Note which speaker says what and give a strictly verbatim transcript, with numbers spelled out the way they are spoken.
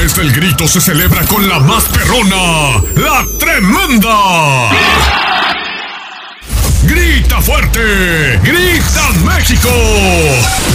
Speaker 1: mes del grito se celebra con la más perrona, la tremenda. ¡Grita fuerte! ¡Grita México!